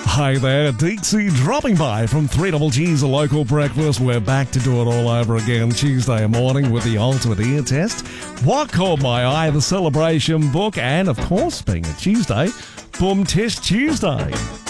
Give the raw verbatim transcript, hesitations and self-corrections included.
Hi there, Dixie dropping by from three Double G's, a local breakfast. We're back to do it all over again Tuesday morning with the ultimate ear test. What caught my eye? The celebration book, and of course, being a Tuesday, Boom Test Tuesday.